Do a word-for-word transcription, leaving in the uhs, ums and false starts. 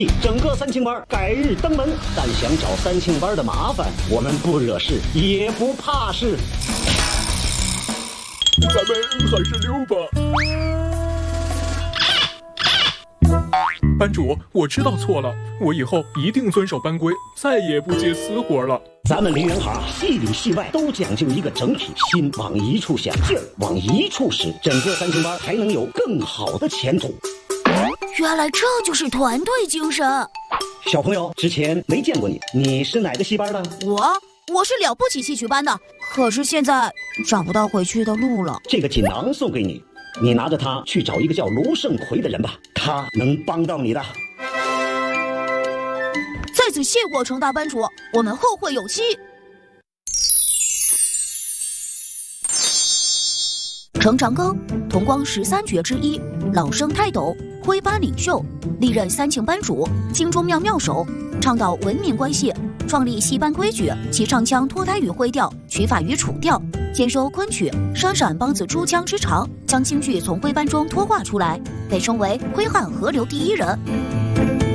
整个三清班改日登门，但想找三清班的麻烦，我们不惹事，也不怕事。 咱们还是溜吧。班主，我知道错了，我以后一定遵守班规，再也不接私活了。 咱们梨园行戏里戏外都讲究一个整体，心往一处想，劲儿往一处使，整个三清班才能有更好的前途。 原来这就是团队精神。 小朋友，之前没见过你，你是哪个戏班的？ 我我是了不起戏曲班的，可是现在找不到回去的路了。 这个锦囊送给你，你拿着它去找一个叫卢胜奎的人吧，他能帮到你的。 在此谢过程大班主，我们后会有期。程长庚，同光十三绝之一，老生泰斗，徽班领袖，历任三庆班主、京中庙庙首，倡导文明关系，创立戏班规矩，其唱腔脱胎于徽调，取法于楚调，兼收昆曲、山陕梆子诸腔之长，将京剧从徽班中脱化出来，被称为徽汉合流第一人。